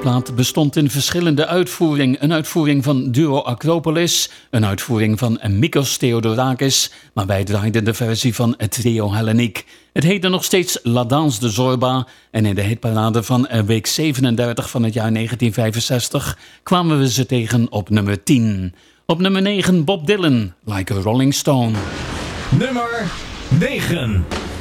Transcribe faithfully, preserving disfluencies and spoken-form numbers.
plaat bestond in verschillende uitvoeringen. Een uitvoering van Duo Acropolis, een uitvoering van Mikos Theodorakis, maar wij draaiden de versie van Trio Helleniek. Het heette nog steeds La Danse de Zorba en in de hitparade van week zevenendertig van het jaar negentien vijfenzestig kwamen we ze tegen op nummer tien. Op nummer negen Bob Dylan, Like a Rolling Stone. Nummer negen.